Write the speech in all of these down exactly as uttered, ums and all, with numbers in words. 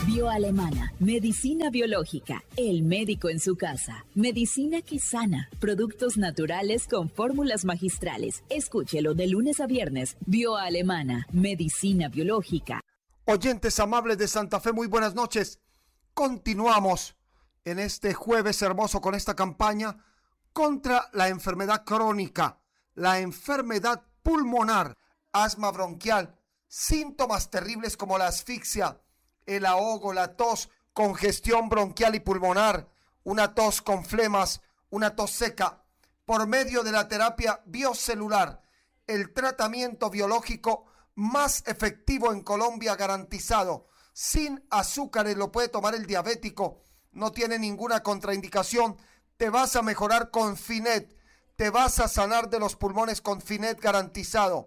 Bioalemana, medicina biológica, el médico en su casa, medicina que sana, productos naturales con fórmulas magistrales. Escúchelo de lunes a viernes. Bioalemana, medicina biológica. Oyentes amables de Santa Fe, muy buenas noches. Continuamos en este jueves hermoso con esta campaña contra la enfermedad crónica, la enfermedad pulmonar, asma bronquial, síntomas terribles como la asfixia, el ahogo, la tos, congestión bronquial y pulmonar, una tos con flemas, una tos seca. Por medio de la terapia biocelular, el tratamiento biológico más efectivo en Colombia, garantizado, sin azúcares, lo puede tomar el diabético, no tiene ninguna contraindicación. Te vas a mejorar con Finet, te vas a sanar de los pulmones con Finet garantizado.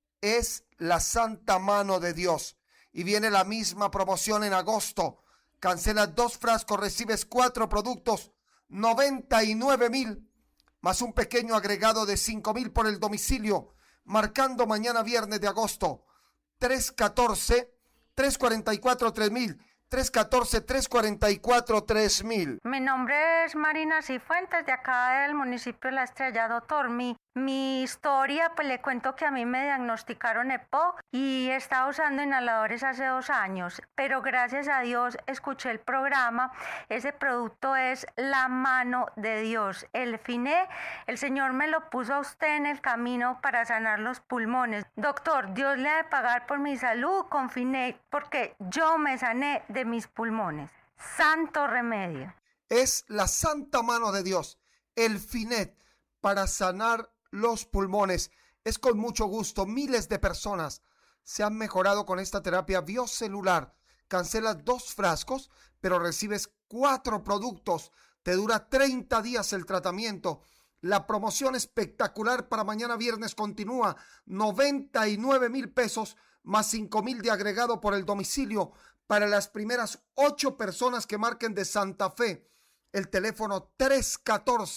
Es la santa mano de Dios. Y viene la misma promoción en agosto. Cancelas dos frascos, recibes cuatro productos, noventa y nueve mil, más un pequeño agregado de cinco mil por el domicilio, marcando mañana viernes de agosto. tres uno cuatro, tres cuatro cuatro, tres mil. tres uno cuatro, tres cuatro cuatro, tres mil. Mi nombre es Marina Cifuentes, de acá del municipio de La Estrella. Doctor, mi, mi historia, pues le cuento que a mí me diagnosticaron E P O y estaba usando inhaladores hace dos años, pero gracias a Dios escuché el programa. Ese producto es la mano de Dios, el Finé. El Señor me lo puso a usted en el camino para sanar los pulmones. Doctor, Dios le ha de pagar por mi salud con Finé, porque yo me sané de mis pulmones. Santo remedio. Es la santa mano de Dios, el Finet, para sanar los pulmones. Es con mucho gusto. Miles de personas se han mejorado con esta terapia biocelular. Cancelas dos frascos, pero recibes cuatro productos. Te dura treinta días el tratamiento. La promoción espectacular para mañana viernes continúa. noventa y nueve mil pesos más cinco mil de agregado por el domicilio para las primeras ocho personas que marquen de Santa Fe. El teléfono tres uno cuatro,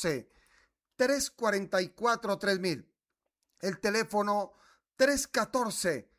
tres cuatro cuatro, tres mil. El teléfono tres uno cuatro,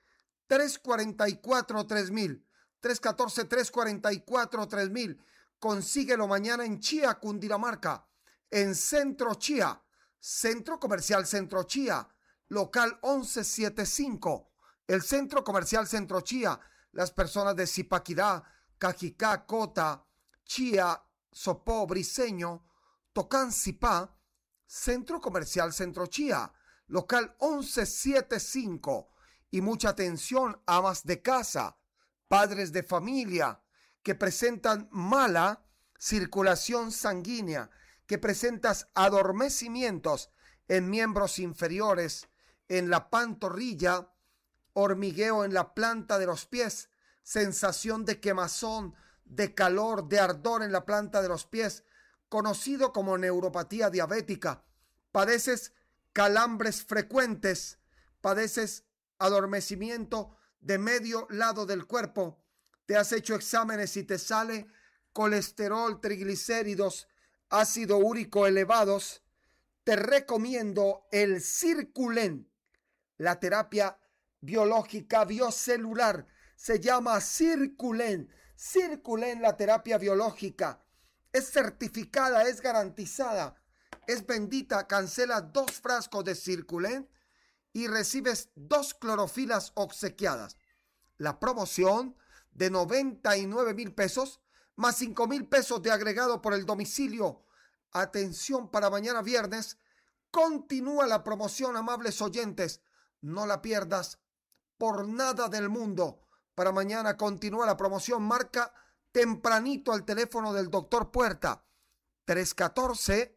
tres cuatro cuatro, tres mil. tres uno cuatro, tres cuatro cuatro, tres mil. Consíguelo mañana en Chía, Cundinamarca. En Centro Chía, Centro Comercial Centro Chía, local once setenta y cinco. El Centro Comercial Centro Chía, las personas de Zipaquirá, Cajicá, Cota, Chía, Sopó, Briceño, Tocancipá, Centro Comercial Centro Chía, local once setenta y cinco. Y mucha atención, amas de casa, padres de familia que presentan mala circulación sanguínea, que presentas adormecimientos en miembros inferiores, en la pantorrilla, hormigueo en la planta de los pies, sensación de quemazón, de calor, de ardor en la planta de los pies, conocido como neuropatía diabética. Padeces calambres frecuentes, padeces adormecimiento de medio lado del cuerpo. Te has hecho exámenes y te sale colesterol, triglicéridos, ácido úrico elevados. Te recomiendo el Circulen, la terapia biológica biocelular. Se llama Circulen. Circulen, la terapia biológica. Es certificada, es garantizada, es bendita. Cancela dos frascos de Circulen y recibes dos clorofilas obsequiadas. La promoción de noventa y nueve mil pesos más cinco mil pesos de agregado por el domicilio. Atención, para mañana viernes continúa la promoción, amables oyentes. No la pierdas por nada del mundo. Para mañana continúa la promoción. Marca tempranito al teléfono del doctor Puerta. tres uno cuatro,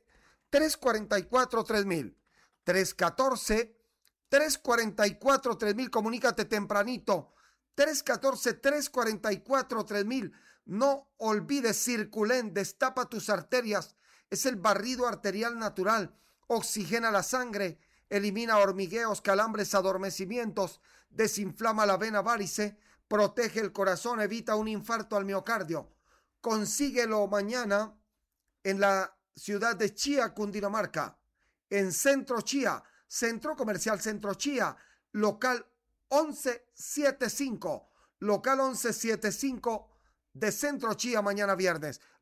tres cuatro cuatro, tres mil. tres uno cuatro, tres cuatro cuatro, tres mil. Comunícate tempranito. tres uno cuatro, tres cuatro cuatro, tres mil. No olvides Circulen, destapa tus arterias. Es el barrido arterial natural. Oxigena la sangre, elimina hormigueos, calambres, adormecimientos, desinflama la vena varice, protege el corazón, evita un infarto al miocardio. Consíguelo mañana en la ciudad de Chía, Cundinamarca, en Centro Chía, Centro Comercial Centro Chía, local once setenta y cinco, local once setenta y cinco de Centro Chía mañana viernes.